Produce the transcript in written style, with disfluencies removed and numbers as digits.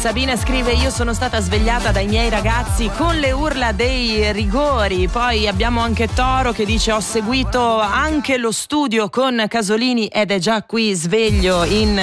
Sabina scrive: io sono stata svegliata dai miei ragazzi con le urla dei rigori. Poi abbiamo anche Toro che dice: ho seguito anche lo studio con Casolini ed è già qui sveglio in